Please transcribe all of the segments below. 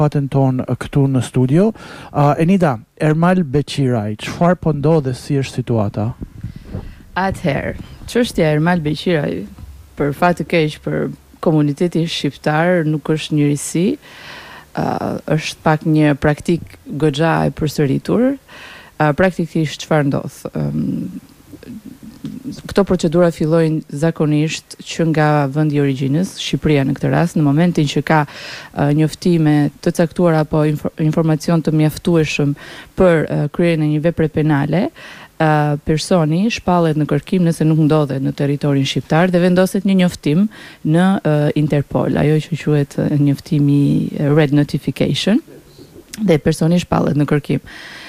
Patën tonë këtu në studio. Enida, Ermal Beqiraj, çfarë po ndodhe, si është situata? Atëherë, çështja e Ermal Beqiraj, për fat të keq për komunitetin shqiptar, nuk është njërisi, është pak një praktik goxha e përsëritur. Praktikisht çfarë ndodh? Këto procedura fillojnë zakonisht që nga vendi i origjinës, Shqipëria në këtë rast, në momentin që ka njoftime të caktuara apo informacion të mjaftueshëm për kryerjen e një vepre penale, personi shpallet në kërkim nëse nuk ndodhet në territorin shqiptar dhe vendoset një njoftim në Interpol, ajo që quhet njoftimi red notification, dhe personi shpallet në kërkim.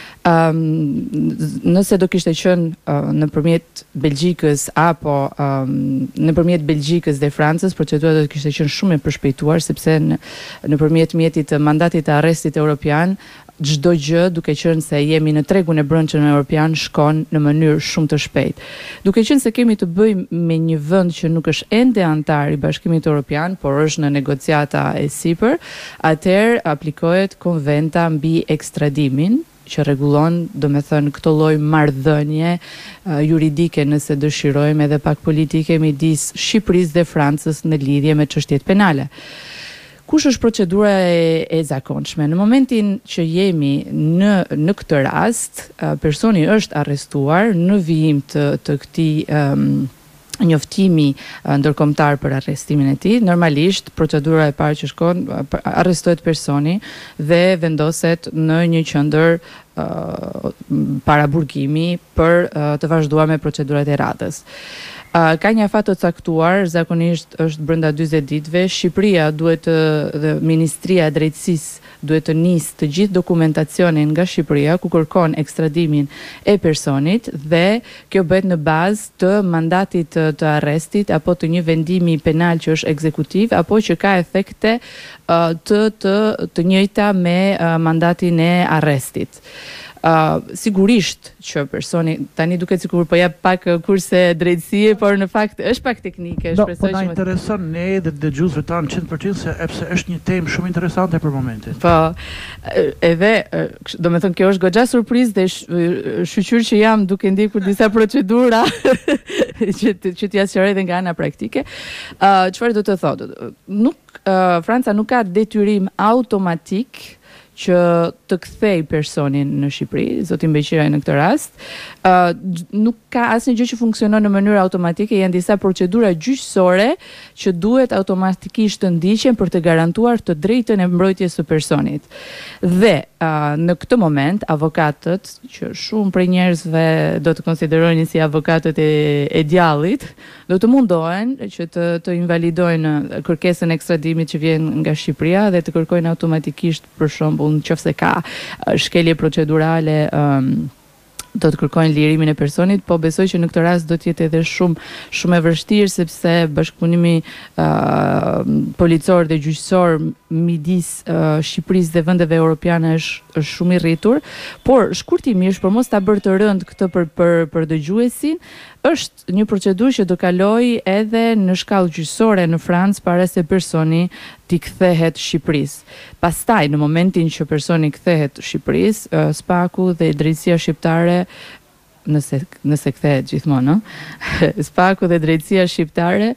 Nëse do kishte qenë nëpërmjet Belgjikës apo nëpërmjet Belgjikës dhe Francës, procedura do të kishte qenë shumë e përshpejtuar, sepse nëpërmjet mjetit të mandatit të arrestit evropian, çdo gjë, duke qenë se jemi në tregun e brendshëm evropian, shkon në mënyrë shumë të shpejtë. Duke qenë se kemi të bëjmë me një vend që nuk është ende antar i Bashkimit Evropian, por është në negociata e sipër, atëherë aplikohet konventa mbi ekstradimin, që rregullon, domethënë, këtë lloj marrëdhënie juridike, nëse dëshirojmë, edhe pak politike, midis Shqipërisë dhe Francës në lidhje me çështjet penale. Kush është procedura e zakonshme? Në momentin që jemi në këtë rast, personi është arrestuar në vijim të këtij njoftimi ndërkombëtar për arrestimin e tij. Normalisht procedura e parë që shkon, arrestohet personi dhe vendoset në një qendër paraburgimi për të vazhduar me procedurat e radhës. Ka një afat të caktuar, zakonisht është brenda 40 ditëve, Shqipëria duhet dhe Ministria e Drejtësisë duhet të nisë të gjithë dokumentacionin nga Shqipëria ku kërkon ekstradimin e personit dhe kjo bëhet në bazë të mandatit të arrestit apo të një vendimi penal që është ekzekutiv apo që ka efekte të njëjta me mandatin e arrestit. Sigurisht që personi tani duket sikur po jap pak kurse drejtësie, por në fakt është pak teknike, shpresoj që na intereson ne dhe dëgjuesve tanë 100% sepse është një temë shumë interesante për momentin. Po, edhe domethënë kjo është goxha surprizë dhe shqyr që jam duke ndjekur disa procedura që t'ja sqaroj edhe nga ana praktike. Çfarë do të thotë? Franca nuk ka detyrim automatik që të kthej personin në Shqipëri, zotin Beqiraj në këtë rast. Nuk ka asnjë gjë që funksionon në mënyrë automatike, janë disa procedura gjyqësore që duhet automatikisht të ndiqen për të garantuar të drejtën e mbrojtjes së personit. Dhe në këtë moment avokatët, që shumë prej njerëzve do të konsideronin si avokatët e djallit, do të mundohen që të invalidojnë kërkesën e ekstradimit që vjen nga Shqipëria dhe të kërkojnë automatikisht, për shembull, nëse ka shkelje procedurale, do të kërkojnë lirimin e personit, po besoj që në këtë rast do të jetë edhe shumë e vështirë, sepse bashkëpunimi policor dhe gjyqësor midis Shqipërisë dhe vendeve europiane është shumë i rritur, por shkurtimisht, për mos ta bërë të rënd këtë për dëgjuesin, është një procedurë që do kaloj edhe në shkallë gjyqësore në Francë para se personi t'i kthehet Shqipërisë. Pastaj, në momentin që personi kthehet Shqipërisë, SPAK-u dhe drejtësia shqiptare, nëse kthehet gjithmonë, SPAK-u dhe drejtësia shqiptare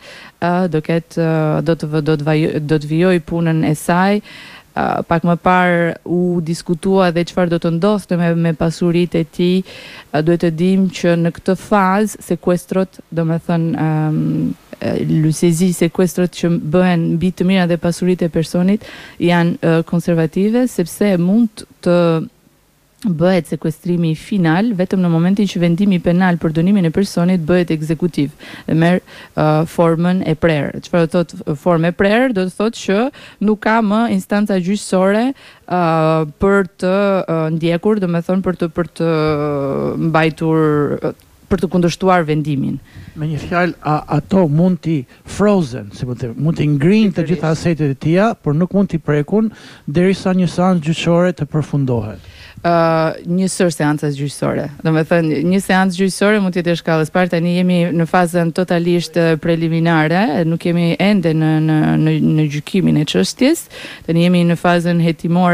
do të vijoj punën e saj. Pak më parë u diskutua dhe çfarë do të ndodhte me pasuritë e tij. Duhet të dim që në këtë fazë sekuestrot, domethënë lusezi, sekuestrot që bëhen mbi të mirat dhe pasuritë e personit janë konservative, sepse mund të bëhet sekuestrimi final vetëm në momentin që vendimi penal për dënimin e personit bëhet ekzekutiv dhe merr formën e prerë. Çfarë do thotë formë e prerë? Do të thotë që nuk ka më instanca gjyqësore për të ndjekur, domethënë për të mbajtur, për të kundërshtuar vendimin. Me një fjalë, ato mund t'i frozen, si mund t'i ngrinë të gjitha asetet e tia, por nuk mund t'i prekun derisa një seancë gjyqësore të përfundohet. Një seancës gjyqësore. Domethënë, një seancë gjyqësore mund të jetë shkallës parë, tani jemi në fazën totalisht preliminare, nuk jemi ende në gjykimin e çështjes. Tani jemi në fazën hetimore